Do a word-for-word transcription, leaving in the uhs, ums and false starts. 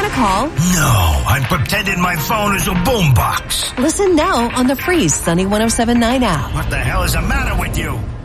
want to call? No, I'm pretending my phone is a boombox. Listen now on the free Sunny one oh seven point nine app. What the hell is the matter with you?